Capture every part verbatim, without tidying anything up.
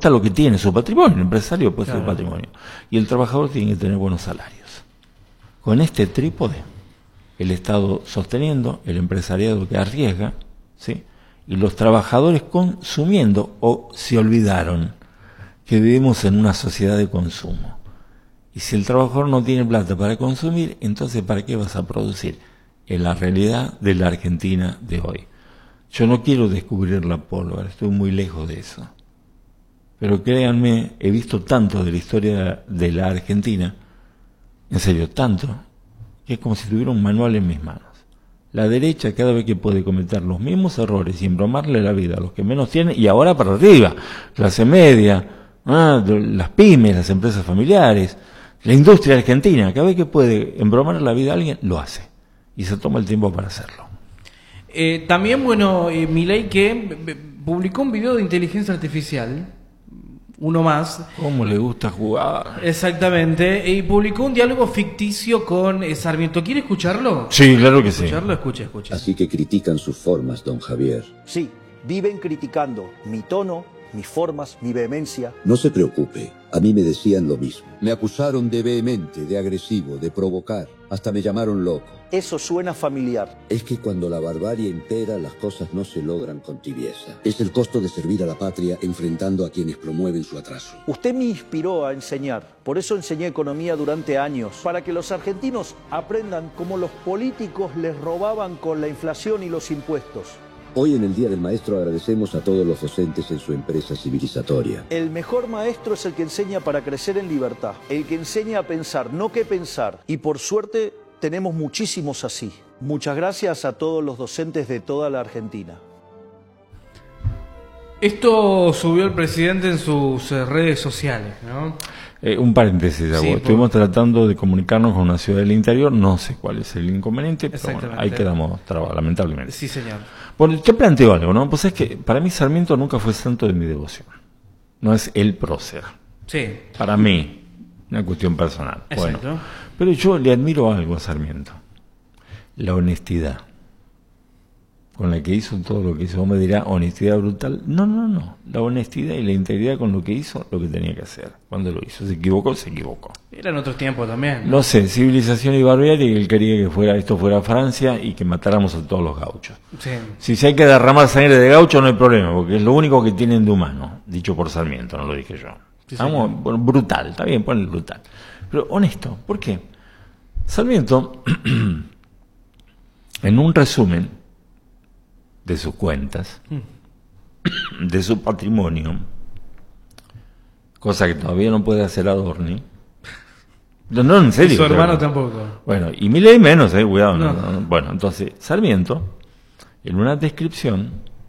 importa lo que tiene, su patrimonio, el empresario puede claro. ser patrimonio. Y el trabajador tiene que tener buenos salarios. Con este trípode, el Estado sosteniendo, el empresariado que arriesga, ¿sí? Y los trabajadores consumiendo, o se olvidaron que vivimos en una sociedad de consumo. Y si el trabajador no tiene plata para consumir, entonces ¿para qué vas a producir? En la realidad de la Argentina de hoy. Yo no quiero descubrir la pólvora, estoy muy lejos de eso. Pero créanme, he visto tanto de la historia de la Argentina, en serio, tanto, que es como si tuviera un manual en mis manos. La derecha cada vez que puede cometer los mismos errores y embromarle la vida a los que menos tienen, y ahora para arriba, clase media, ah, las pymes, las empresas familiares, la industria argentina, cada vez que puede embromar la vida a alguien, lo hace. Y se toma el tiempo para hacerlo. Eh, también, bueno, eh, Milei que publicó un video de inteligencia artificial, uno más. ¿Cómo le gusta jugar? Exactamente, y publicó un diálogo ficticio con eh, Sarmiento. ¿Quiere escucharlo? Sí, claro que sí. ¿Escucharlo? Escuche, escuche. Así que critican sus formas, don Javier. Sí, viven criticando mi tono, mis formas, mi vehemencia. No se preocupe, a mí me decían lo mismo. Me acusaron de vehemente, de agresivo, de provocar. Hasta me llamaron loco. Eso suena familiar. Es que cuando la barbarie impera, las cosas no se logran con tibieza. Es el costo de servir a la patria enfrentando a quienes promueven su atraso. Usted me inspiró a enseñar. Por eso enseñé economía durante años. Para que los argentinos aprendan cómo los políticos les robaban con la inflación y los impuestos. Hoy en el Día del Maestro agradecemos a todos los docentes en su empresa civilizatoria. El mejor maestro es el que enseña para crecer en libertad. El que enseña a pensar, no qué pensar. Y por suerte tenemos muchísimos así. Muchas gracias a todos los docentes de toda la Argentina. Esto subió el presidente en sus eh, redes sociales, ¿no? Eh, un paréntesis, sí, estuvimos por... tratando de comunicarnos con una ciudad del interior, no sé cuál es el inconveniente, pero bueno, ahí quedamos trabados, lamentablemente. Sí, señor. Bueno, te planteo algo, ¿no? Pues es que para mí Sarmiento nunca fue santo de mi devoción. No es el prócer. Sí. Para mí, una cuestión personal. Exacto. Bueno, pero yo le admiro algo a Sarmiento. La honestidad con la que hizo todo lo que hizo. Vos me dirás, honestidad brutal. No, no, no. La honestidad y la integridad con lo que hizo, lo que tenía que hacer. Cuando lo hizo, se equivocó, se equivocó. Eran otros tiempos también. No sé, civilización y barbarie, y él quería que fuera esto fuera Francia y que matáramos a todos los gauchos. Sí. Si se hay que derramar sangre de gaucho, no hay problema, porque es lo único que tienen de humano. Dicho por Sarmiento, no lo dije yo. Sí, Vamos, bueno, brutal, está bien, ponle brutal. Pero honesto, ¿por qué? Sarmiento, en un resumen de sus cuentas, mm. de su patrimonio, cosa que todavía no puede hacer Adorni. No, no, en serio. Y su hermano pero, tampoco. Bueno, y Milei menos, eh, cuidado. No. No, no. Bueno, entonces, Sarmiento, en una descripción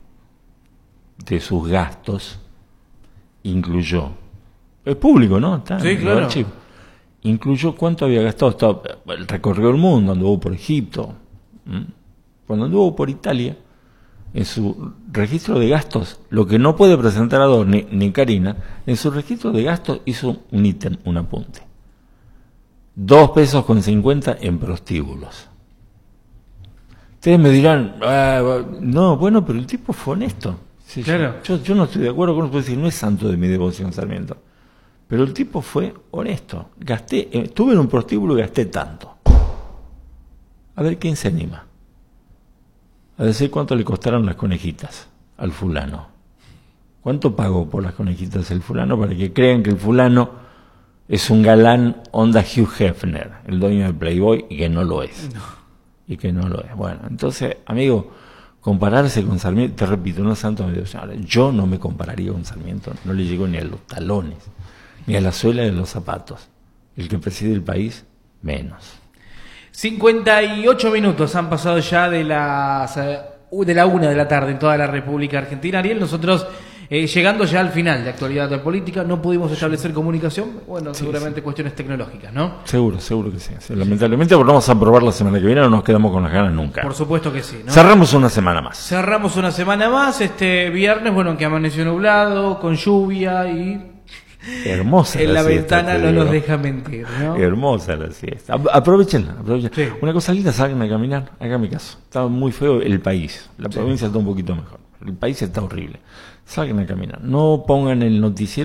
de sus gastos, incluyó, es público, ¿no? Está sí, en claro. el archivo. Incluyó cuánto había gastado. Estaba, recorrió el mundo, anduvo por Egipto. ¿Mm? Cuando anduvo por Italia, en su registro de gastos, lo que no puede presentar Adorni ni Karina, en su registro de gastos hizo un ítem, un apunte. Dos pesos con cincuenta en prostíbulos. Ustedes me dirán, ah, no, bueno, pero el tipo fue honesto. Sí, claro. yo, yo no estoy de acuerdo con eso, decir, no es santo de mi devoción, Sarmiento. Pero el tipo fue honesto. Gasté, estuve en un prostíbulo y gasté tanto. A ver quién se anima a decir cuánto le costaron las conejitas al fulano. ¿Cuánto pagó por las conejitas el fulano para que crean que el fulano es un galán onda Hugh Hefner, el dueño del Playboy, y que no lo es? No. Y que no lo es. Bueno, entonces, amigo, compararse con Sarmiento, te repito, no es santo de Dios. Yo no me compararía con Sarmiento, no le llego ni a los talones, ni a la suela de los zapatos. El que preside el país, menos. cincuenta y ocho minutos han pasado ya de las de la una de la tarde en toda la República Argentina. Ariel, nosotros eh, llegando ya al final de Actualidad de Política, no pudimos establecer comunicación, bueno, sí, seguramente sí. Cuestiones tecnológicas, ¿no? Seguro, seguro que sí. sí lamentablemente sí. Vamos a probar la semana que viene, no nos quedamos con las ganas nunca. Por supuesto que sí, ¿no? Cerramos una semana más. Cerramos una semana más, este viernes, bueno, que amaneció nublado, con lluvia y... Hermosa en la, la siesta, ventana no nos deja mentir, ¿no? Hermosa la siesta. Aprovechenla, aprovechenla. Sí. Una cosa linda, salgan a caminar, hagan mi caso. Está muy feo el país. La sí. provincia está un poquito mejor. El país está horrible. Salgan a caminar. No pongan el noticiero